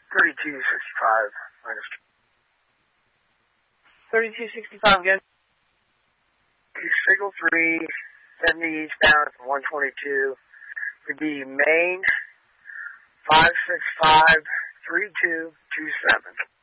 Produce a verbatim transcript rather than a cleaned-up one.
thirty-two sixty-five minus two. thirty-two sixty-five again. Signal three, seventy eastbound from one twenty-two. Would be main five six five three two two seven.